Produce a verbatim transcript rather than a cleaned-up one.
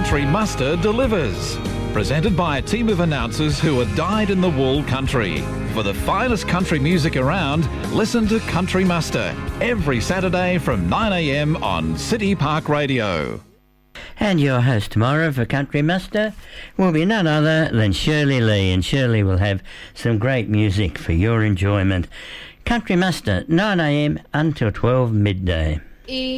Country Muster delivers. Presented by a team of announcers who are dyed-in-the-wool country. For the finest country music around, listen to Country Muster every Saturday from nine a m on City Park Radio. And your host tomorrow for Country Muster will be none other than Shirley Lee, and Shirley will have some great music for your enjoyment. Country Muster, nine a m until twelve midday.